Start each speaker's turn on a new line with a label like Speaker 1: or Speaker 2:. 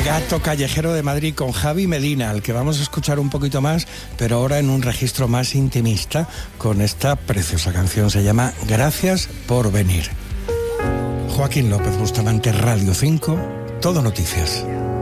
Speaker 1: Gato Callejero de Madrid con Javi Medina, al que vamos a escuchar un poquito más, pero ahora en un registro más intimista, con esta preciosa canción. Se llama Gracias por venir. Joaquín López Bustamante, Radio 5, Todo Noticias.